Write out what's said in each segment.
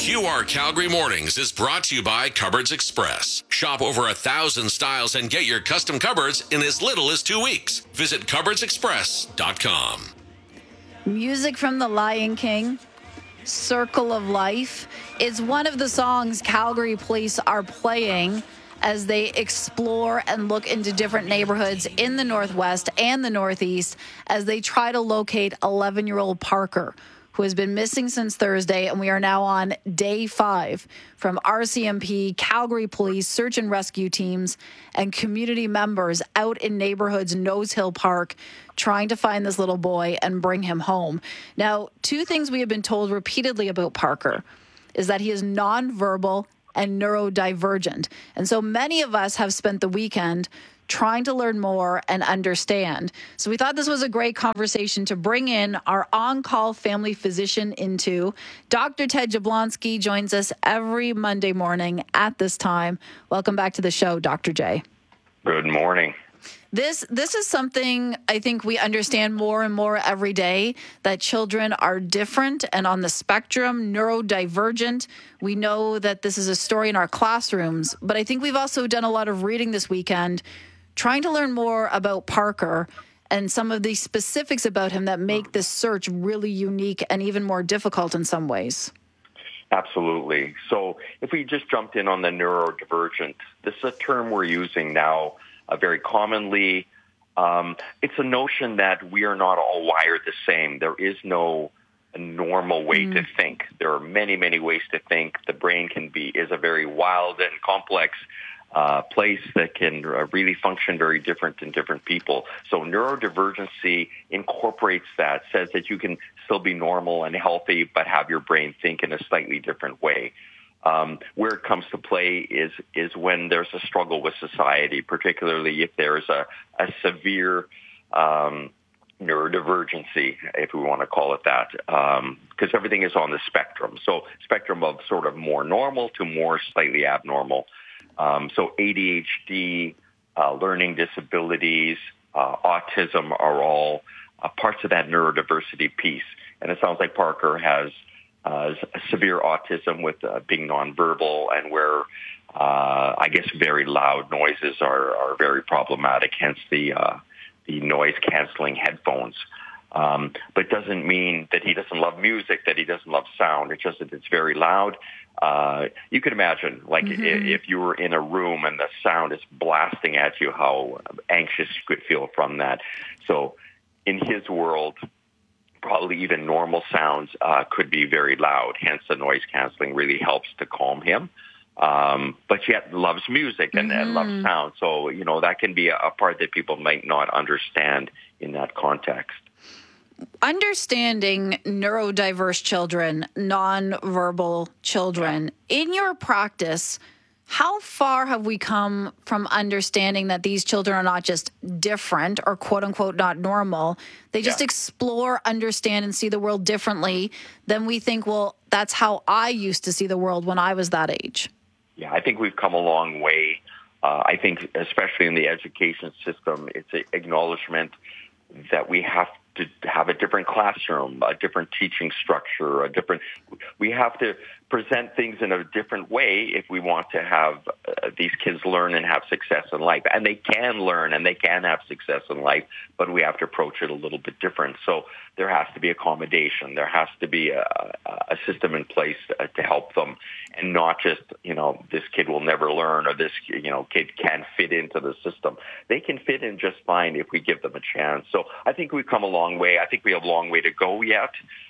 QR Calgary Mornings is brought to you by Cupboards Express. Shop over 1,000 styles and get your custom cupboards in as little as 2 weeks. Visit cupboardsexpress.com. Music from The Lion King, Circle of Life, is one of the songs Calgary police are playing as they explore and look into different neighborhoods in the Northwest and the Northeast as they try to locate 11-year-old Parker, who has been missing since Thursday, and we are now on day 5 from RCMP, Calgary Police, search and rescue teams, and community members out in neighborhoods Nose Hill Park trying to find this little boy and bring him home. Now, 2 things we have been told repeatedly about Parker is that he is nonverbal and neurodivergent. And so many of us have spent the weekend trying to learn more and understand. So we thought this was a great conversation to bring in our on-call family physician into. Dr. Ted Jablonski joins us every Monday morning at this time. Welcome back to the show, Dr. J. Good morning. This is something I think we understand more and more every day, that children are different and on the spectrum, neurodivergent. We know that this is a story in our classrooms, but I think we've also done a lot of reading this weekend, trying to learn more about Parker and some of the specifics about him that make this search really unique and even more difficult in some ways. Absolutely. So if we just jumped in on the neurodivergent, this is a term we're using now very commonly. It's a notion that we are not all wired the same. There is no normal way to think. There are many, many ways to think. The brain is a very wild and complex place that can really function very different in different people. So neurodivergency incorporates that, says that you can still be normal and healthy, but have your brain think in a slightly different way. Where it comes to play is when there's a struggle with society, particularly if there's a severe neurodivergency, if we want to call it that, because everything is on the spectrum. So spectrum of sort of more normal to more slightly abnormal. So ADHD, learning disabilities, autism are all parts of that neurodiversity piece. And it sounds like Parker has severe autism with being nonverbal, and where I guess very loud noises are very problematic, hence the noise canceling headphones. But it doesn't mean that he doesn't love music, that he doesn't love sound. It's just that it's very loud. You could imagine, like, if you were in a room and the sound is blasting at you, how anxious you could feel from that. So in his world, probably even normal sounds could be very loud. Hence, the noise canceling really helps to calm him. But yet loves music and loves sound. So, that can be a part that people might not understand in that context. Understanding neurodiverse children, nonverbal children, in your practice, how far have we come from understanding that these children are not just different or quote unquote not normal? They just explore, understand, and see the world differently than we think, well, that's how I used to see the world when I was that age. Yeah, I think we've come a long way. I think especially in the education system, it's an acknowledgement that we have to have a different classroom, a different teaching structure, we have to present things in a different way if we want to have these kids learn and have success in life. And they can learn and they can have success in life, but we have to approach it a little bit different. So there has to be accommodation. There has to be a system in place to help them, and not just, this kid will never learn, or this, kid can't fit into the system. They can fit in just fine if we give them a chance. So I think we've come a long way. I think we have a long way to go yet.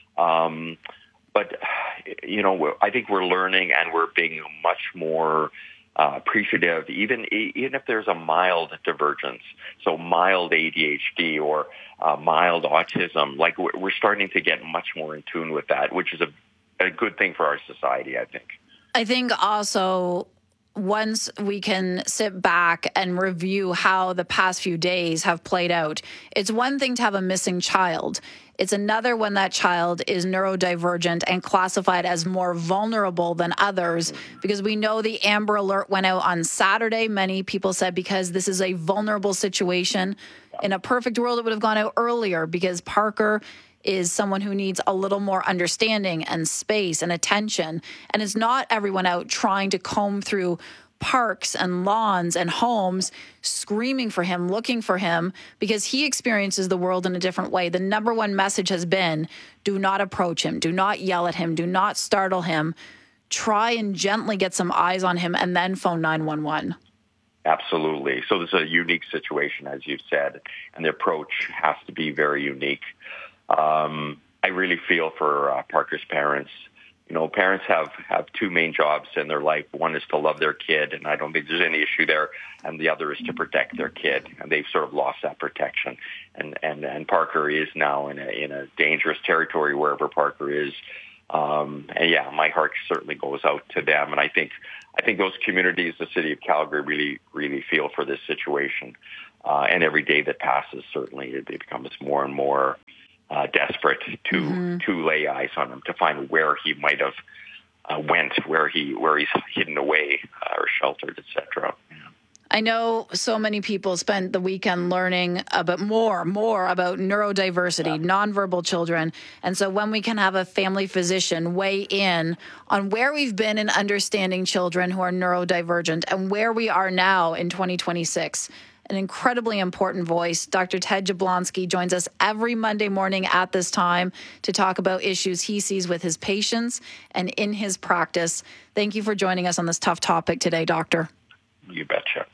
But, I think we're learning, and we're being much more appreciative, even if there's a mild divergence, so mild ADHD or mild autism. Like, we're starting to get much more in tune with that, which is a good thing for our society, I think. I think also, once we can sit back and review how the past few days have played out, it's one thing to have a missing child. It's another when that child is neurodivergent and classified as more vulnerable than others, because we know the Amber Alert went out on Saturday. Many people said because this is a vulnerable situation. In a perfect world, it would have gone out earlier, because Parker is someone who needs a little more understanding and space and attention. And it's not everyone out trying to comb through parks and lawns and homes screaming for him, looking for him, because he experiences the world in a different way. The number one message has been, do not approach him, do not yell at him, do not startle him. Try and gently get some eyes on him and then phone 911. Absolutely. So this is a unique situation, as you've said, and the approach has to be very unique. I really feel for Parker's parents. You know, parents have two main jobs in their life. One is to love their kid, and I don't think there's any issue there, and the other is to protect their kid, and they've sort of lost that protection. And Parker is now in a dangerous territory wherever Parker is. And yeah, my heart certainly goes out to them, and I think those communities, the city of Calgary, really feel for this situation. And every day that passes, certainly it becomes more and more desperate to lay eyes on him, to find where he might have went, where he's hidden away or sheltered, etc. Yeah. I know so many people spent the weekend learning about more about neurodiversity, nonverbal children. And so when we can have a family physician weigh in on where we've been in understanding children who are neurodivergent and where we are now in 2026, an incredibly important voice. Dr. Ted Jablonski joins us every Monday morning at this time to talk about issues he sees with his patients and in his practice. Thank you for joining us on this tough topic today, Doctor. You betcha.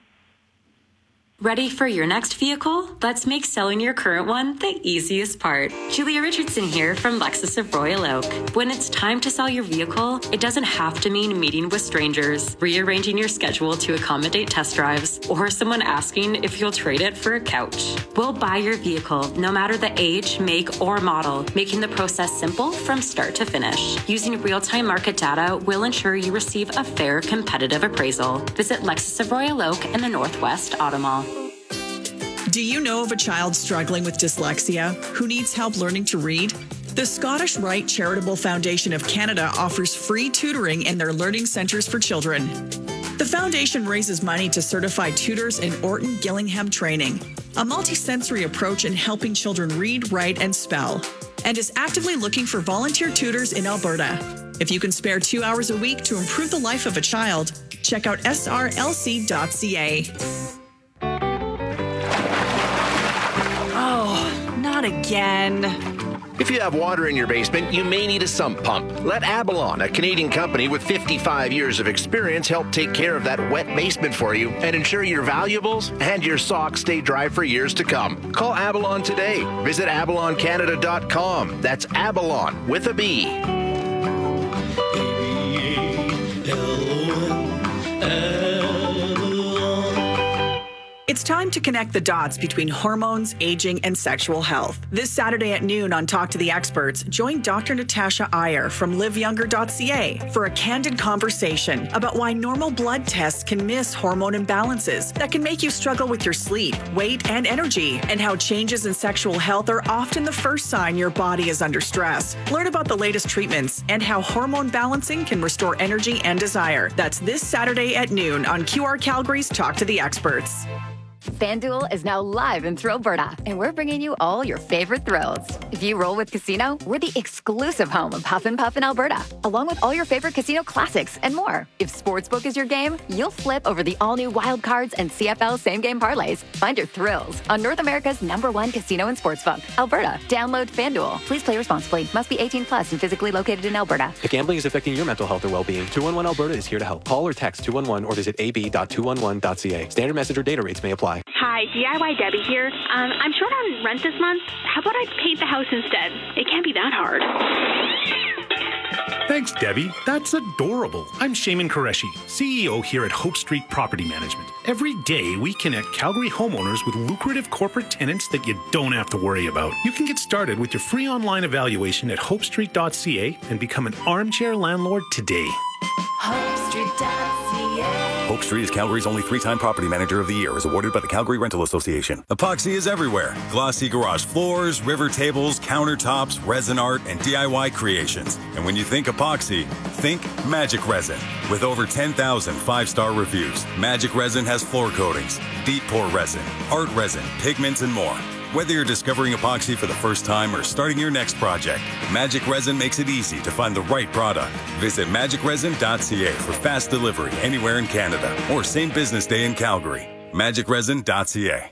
Ready for your next vehicle? Let's make selling your current one the easiest part. Julia Richardson here from Lexus of Royal Oak. When it's time to sell your vehicle, it doesn't have to mean meeting with strangers, rearranging your schedule to accommodate test drives, or someone asking if you'll trade it for a couch. We'll buy your vehicle, no matter the age, make, or model, making the process simple from start to finish. Using real-time market data will ensure you receive a fair, competitive appraisal. Visit Lexus of Royal Oak in the Northwest Auto Mall. Do you know of a child struggling with dyslexia who needs help learning to read? The Scottish Rite Charitable Foundation of Canada offers free tutoring in their learning centres for children. The foundation raises money to certify tutors in Orton Gillingham training, a multisensory approach in helping children read, write, and spell, and is actively looking for volunteer tutors in Alberta. If you can spare 2 hours a week to improve the life of a child, check out srlc.ca. Not again. If you have water in your basement, you may need a sump pump. Let Abalon, a Canadian company with 55 years of experience, help take care of that wet basement for you and ensure your valuables and your socks stay dry for years to come. Call Abalon today. Visit abaloncanada.com. That's Abalon with a B. It's time to connect the dots between hormones, aging, and sexual health. This Saturday at noon on Talk to the Experts, join Dr. Natasha Iyer from liveyounger.ca for a candid conversation about why normal blood tests can miss hormone imbalances that can make you struggle with your sleep, weight, and energy, and how changes in sexual health are often the first sign your body is under stress. Learn about the latest treatments and how hormone balancing can restore energy and desire. That's this Saturday at noon on QR Calgary's Talk to the Experts. FanDuel is now live in Thrill Alberta, and we're bringing you all your favorite thrills. If you roll with Casino, we're the exclusive home of Huff and Puff in Alberta, along with all your favorite casino classics and more. If Sportsbook is your game, you'll flip over the all-new Wild Cards and CFL same-game parlays. Find your thrills on North America's #1 casino and sportsbook, Alberta. Download FanDuel. Please play responsibly. Must be 18 plus and physically located in Alberta. If gambling is affecting your mental health or well-being, 211 Alberta is here to help. Call or text 211 or visit ab.211.ca. Standard message or data rates may apply. Hi, DIY Debbie here. I'm short on rent this month. How about I paint the house instead? It can't be that hard. Thanks, Debbie. That's adorable. I'm Shaman Qureshi, CEO here at Hope Street Property Management. Every day, we connect Calgary homeowners with lucrative corporate tenants that you don't have to worry about. You can get started with your free online evaluation at hopestreet.ca and become an armchair landlord today. HopeStreet.ca. Hope Street is Calgary's only 3-time Property Manager of the Year, as awarded by the Calgary Rental Association. Epoxy is everywhere. Glossy garage floors, river tables, countertops, resin art, and DIY creations. And when you think epoxy, think Magic Resin. With over 10,000 5-star reviews, Magic Resin has floor coatings, deep pour resin, art resin, pigments, and more. Whether you're discovering epoxy for the first time or starting your next project, Magic Resin makes it easy to find the right product. Visit magicresin.ca for fast delivery anywhere in Canada or same business day in Calgary. magicresin.ca.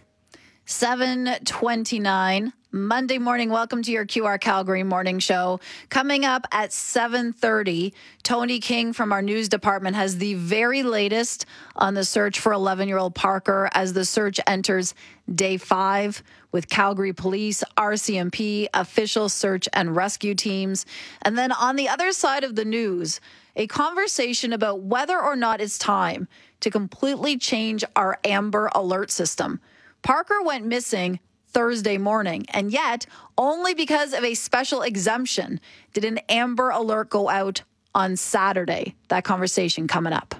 7:29 Monday morning. Welcome to your QR Calgary morning show. Coming up at 7:30, Tony King from our news department has the very latest on the search for 11-year-old Parker as the search enters day 5 with Calgary Police, RCMP, official search and rescue teams. And then on the other side of the news, a conversation about whether or not it's time to completely change our Amber Alert system. Parker went missing Thursday morning, and yet only because of a special exemption did an Amber Alert go out on Saturday. That conversation coming up.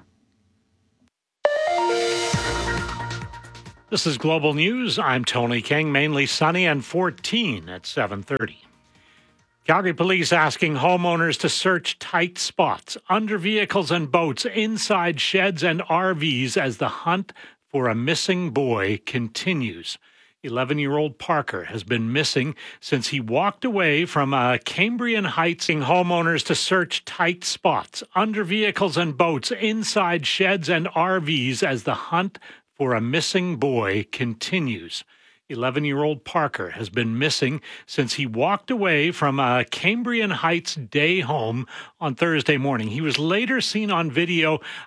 This is Global News. I'm Tony King. Mainly sunny and 14 at 7:30. Calgary Police asking homeowners to search tight spots under vehicles and boats, inside sheds and RVs as the hunt for a missing boy continues. 11-year-old Parker has been missing since he walked away from Cambrian Heights. Homeowners to search tight spots under vehicles and boats, inside sheds and RVs as the hunt for a missing boy continues. 11-year-old Parker has been missing since he walked away from Cambrian Heights day home on Thursday morning. He was later seen on video